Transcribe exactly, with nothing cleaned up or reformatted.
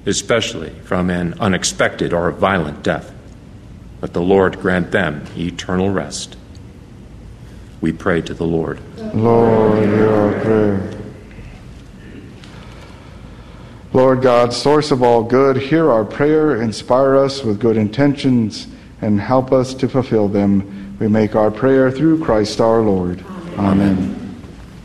especially from an unexpected or violent death. Let the Lord grant them eternal rest. We pray to the Lord. Lord, hear our prayer. Lord God, source of all good, hear our prayer, inspire us with good intentions, and help us to fulfill them. We make our prayer through Christ our Lord. Amen. Amen.